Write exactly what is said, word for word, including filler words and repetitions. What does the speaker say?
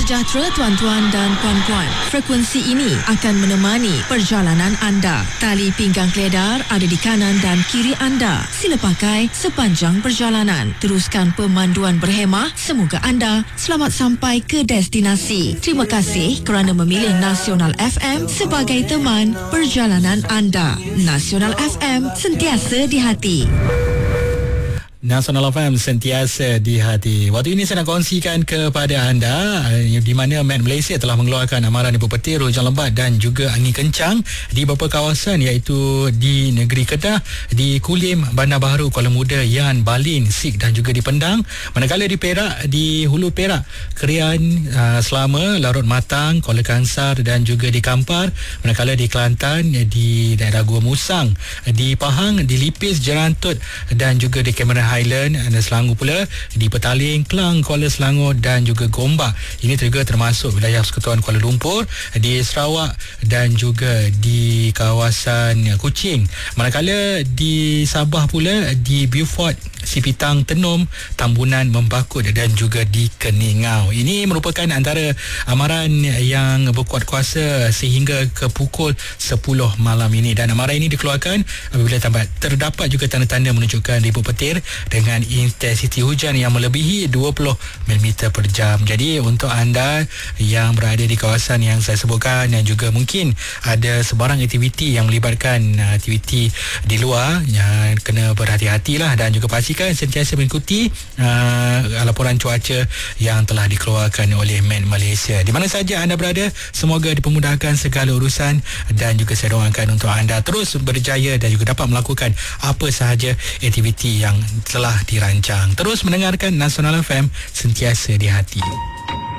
sejahtera tuan-tuan dan puan-puan. Frekuensi ini akan menemani perjalanan anda. Tali pinggang keledar ada di kanan dan kiri anda. Sila pakai sepanjang perjalanan. Teruskan pemanduan berhemah. Semoga anda selamat sampai ke destinasi. Terima kasih kerana memilih Nasional F M sebagai teman perjalanan anda. Nasional F M, sentiasa di hati. Nasional F M, sentiasa di hati. Waktu ini saya nak kongsikan kepada anda di mana Met Malaysia telah mengeluarkan amaran ibu petir, hujan lebat dan juga angin kencang di beberapa kawasan iaitu di negeri Kedah, di Kulim, Bandar Baharu, Kuala Muda, Yan, Balin, Sik dan juga di Pendang. Manakala di Perak, di Hulu Perak, Kerian, uh, Selama, Larut Matang, Kuala Kangsar dan juga di Kampar. Manakala di Kelantan, di daerah Gua Musang, di Pahang, di Lipis, Jerantut dan juga di Cameron Highland dan Selangor pula, di Petaling, Kelang, Kuala Selangor dan juga Gombak. Ini juga termasuk wilayah Persekutuan Kuala Lumpur, di Sarawak dan juga di kawasan Kuching. Manakala di Sabah pula, di Beaufort, Sipitang, Tenom, Tambunan, Membakut dan juga di Keningau. Ini merupakan antara amaran yang berkuat kuasa sehingga ke pukul sepuluh malam ini, dan amaran ini dikeluarkan apabila terdapat juga tanda-tanda menunjukkan ribut petir dengan intensiti hujan yang melebihi dua puluh milimeter per jam. Jadi untuk anda yang berada di kawasan yang saya sebutkan dan juga mungkin ada sebarang aktiviti yang melibatkan aktiviti di luar, yang kena berhati-hatilah dan juga pastikan sentiasa mengikuti uh, laporan cuaca yang telah dikeluarkan oleh Met Malaysia. Di mana saja anda berada, semoga dipermudahkan segala urusan, dan juga saya doakan untuk anda terus berjaya dan juga dapat melakukan apa sahaja aktiviti yang telah dirancang. Terus mendengarkan Nasional F M, sentiasa di hati.